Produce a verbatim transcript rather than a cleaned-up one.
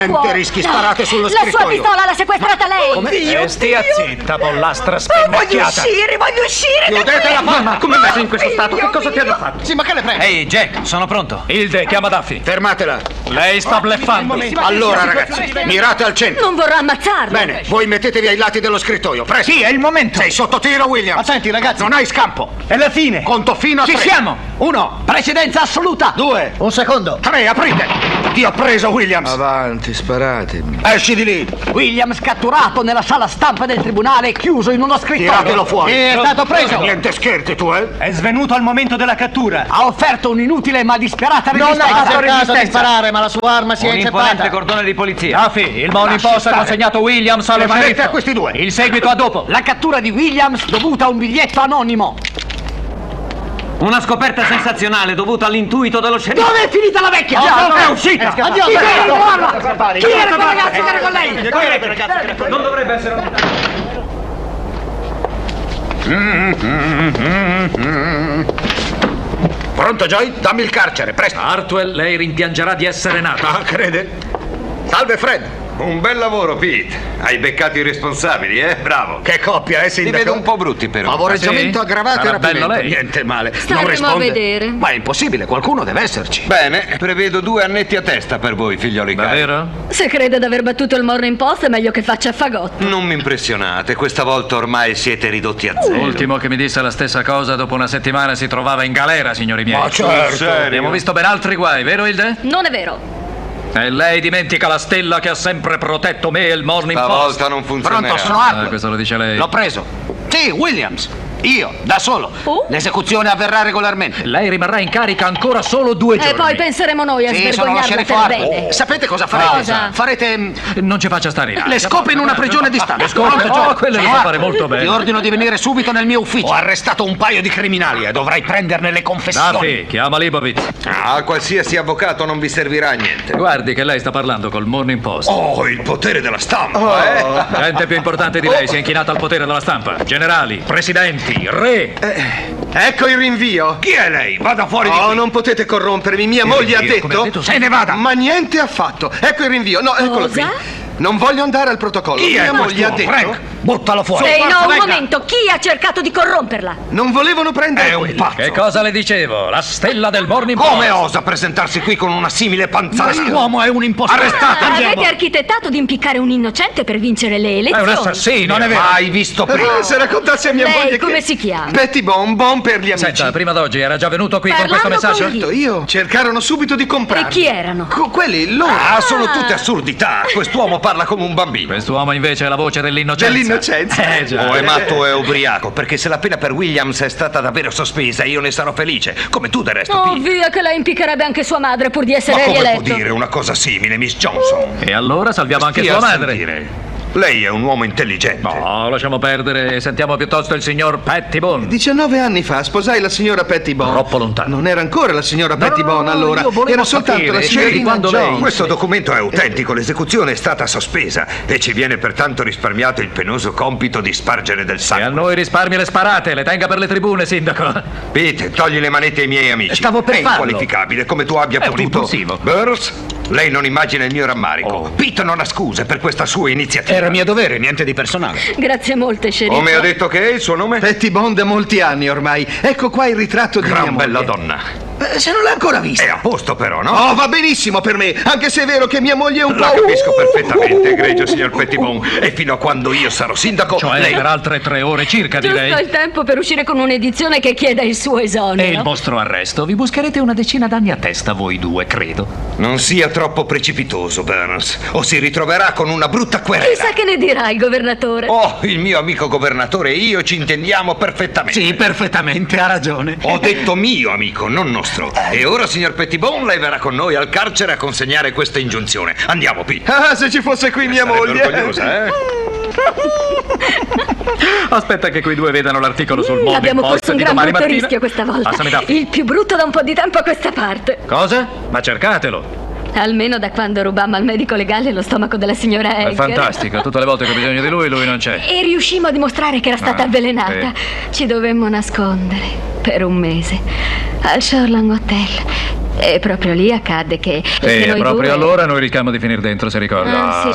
rischi sparate sullo La scrittoio. sua pistola l'ha sequestrata lei! Come? Eh, stia zitta, pollastra Oh, voglio spennacchiata. uscire, voglio uscire! Chiudete la porta! Come messo in questo stato? Che cosa ti hanno fatto? Sì, ma che le prende? Ehi, Jack, sono pronto. Hilde, chiama Duffy. Fermatela. Lei sta bluffando. Allora, ragazzi, mirate al centro. Non vorrà ammazzarlo! Bene, voi mettetevi ai lati dello scrittoio. Presto. Sì, è il momento. Sei sotto tiro, William. Attenti, ragazzi. Non hai scampo. È la fine. Conto fino a Ci tre. siamo. Uno. Precedenza assoluta. Due. Un secondo. Tre, aprite. Ti ho preso, Williams. Avanti, sparatemi. Esci di lì. Williams catturato nella sala stampa del tribunale, chiuso in uno scrittoio. Tiratelo fuori. È stato preso. Niente scherzi, tu, eh? È svenuto al momento della cattura. Ha offerto un'inutile ma disperata resistenza. Non ha cercato di sparare, ma la sua arma si è Un imponente inceppata. cordone di polizia. Duffy, il Morning Post ha consegnato Williams allo Le manette sceriffo. a questi due. Il seguito a dopo. La cattura di Williams dovuta a un biglietto anonimo. Una scoperta sensazionale dovuta all'intuito dello sceriffo. Dove è finita la vecchia? no, è uscita. Addio, Chi addio. era? Guarda. Chi era quel ragazzo che era con lei? Non dovrebbe essere un... Pronto, Joy? Dammi il carcere, presto. Hartwell, lei rimpiangerà di essere nata. Ah, crede? Salve, Fred. Un bel lavoro, Pete. Hai beccato i responsabili, eh? Bravo. Che coppia, eh, Li sindaco? vedo un po' brutti, però. Favoreggiamento Ah, sì? aggravato e Sarà bello rapimento. lei. Niente male. Staremo non a risponde. vedere. Ma è impossibile, qualcuno deve esserci. Bene, prevedo due annetti a testa per voi, figlioli cari. Davvero? Se crede d'aver battuto il Morning Post è meglio che faccia fagotto. Non mi impressionate, questa volta ormai siete ridotti a zero. L'ultimo che mi disse la stessa cosa dopo una settimana si trovava in galera, signori miei. Ma certo. Serio? Abbiamo visto ben altri guai, vero Hilde? Non è vero. E lei dimentica la stella che ha sempre protetto me e il Morning Post. Stavolta non funzionerà. Pronto, sono Ah, Hartwell. questo lo dice lei. L'ho preso. Sì, Williams. Io, da solo. Oh. L'esecuzione avverrà regolarmente. Lei rimarrà in carica ancora solo due giorni. E poi penseremo noi a Sì, sono lo svergognarla sceriffo per Hartwell. bene. Sapete cosa farete? Cosa? Farete mm, Non ci faccia stare in aria. le scope in una prigione distante. Le scope? Pronto, Oh, Joe? quelle le Sono sa fare Hartwell. molto bene. Ti ordino di venire subito nel mio ufficio. Ho arrestato un paio di criminali e dovrai prenderne le confessioni. Duffy, chiama Leibovitz. Ah, qualsiasi avvocato non vi servirà a niente. Guardi che lei sta parlando col Morning Post. Oh, il potere della stampa, eh? Gente più importante di lei si è inchinata al potere della stampa. Generali, presidenti, re. Ecco il rinvio. Chi è lei? Vada fuori di Oh, qui. non potete corrompermi. Mia moglie ha rinvio, come detto. ha detto, se ne vada. Ma niente affatto. Ecco il rinvio. No, eccolo Cosa? qui. Non voglio andare al protocollo. Chi è Mia moglie ha questo? detto. Frank, buttalo fuori. Ehi, no, un venga. momento. Chi ha cercato di corromperla? Non volevano prendere È un quello. pazzo. Che cosa le dicevo? La stella del Morning Come Post. osa presentarsi qui con una simile panzana? Quest'uomo è un impostore. Arrestato. Avete architettato di impiccare un innocente per vincere le È elezioni. un assassino. Non è vero. Mai visto prima. Eh, se raccontassi a mia Lei moglie come che... si chiama? Betty Bon, Bon per gli amici. Senta, prima d'oggi era già venuto qui con questo Parlando messaggio? con chi? Certo, io. Cercarono subito di comprarmi. E chi erano? Co- quelli, loro. Ah, sono tutte assurdità. Quest'uomo parla come un bambino. Quest'uomo invece è la voce dell'innocenza. Dell'innocenza. Eh già. O è matto o è ubriaco, perché se la pena per Williams è stata davvero sospesa, io ne sarò felice, come tu del resto, Oh, Pete. via che lei impiccherebbe anche sua madre pur di Ma essere come può rieletto. dire una cosa simile, Miss Johnson? E allora salviamo anche Stia sua a madre. sentire. Lei è un uomo intelligente. No, lasciamo perdere e sentiamo piuttosto il signor Pettibone. diciannove anni fa sposai la signora Petty Bon. Troppo lontano. Non era ancora la signora No, Petty no, no, Bon no, allora. io volevo Era soltanto sapere, la cioè, signorina di quando lei- Jones. Questo documento è autentico, l'esecuzione è stata sospesa e ci viene pertanto risparmiato il penoso compito di spargere del E a sangue. noi risparmi le sparate, le tenga per le tribune, sindaco. Pete, togli le manette ai miei amici. Stavo per È farlo. inqualificabile come tu abbia È un potuto. impulsivo. Burroughs, lei non immagina il mio rammarico. Oh. Pete non ha scuse per questa sua iniziativa. Era mio dovere, niente di personale. Grazie molte, sceriffo. Come ha detto che è il suo nome? Petty Bon da molti anni ormai. Ecco qua il ritratto di mia Gran moglie. bella donna. Eh, se non l'ha ancora vista. È a posto però, no? Oh, va benissimo per me, anche se è vero che mia moglie è un La po'... capisco perfettamente, egregio signor Pettibone. E fino a quando io sarò sindaco, Cioè lei... per altre tre ore circa, Giusto direi. il tempo per uscire con un'edizione che chieda il suo esonero. E il vostro arresto? Vi buscherete una decina d'anni a testa voi due, credo. Non sia troppo precipitoso, Burns, o si ritroverà con una brutta querela. Chissà che ne dirà il governatore. Oh, il mio amico governatore e io ci intendiamo perfettamente. Sì, perfettamente, ha ragione. Ho detto mio amico, non nostro. E ora, signor Pettibone, lei verrà con noi al carcere a consegnare questa ingiunzione. Andiamo, Pete. Ah, se ci fosse qui mia Sarebbe moglie. orgogliosa, eh? Aspetta che quei due vedano l'articolo sul Morning Abbiamo Post corso un di gran domani brutto mattina. rischio questa volta. Passami Duffy. Il più brutto da un po' di tempo a questa parte. Cosa? Ma cercatelo. Almeno da quando rubammo al medico legale lo stomaco della signora È Egger. fantastico, tutte le volte che ho bisogno di lui, lui non c'è. E riuscimmo a dimostrare che era stata Ah, avvelenata. Ci dovemmo nascondere per un mese al Shoreland Hotel. E proprio lì accadde che... che E noi proprio due... allora noi rischiamo di finire dentro, si ricorda. Ah, sì.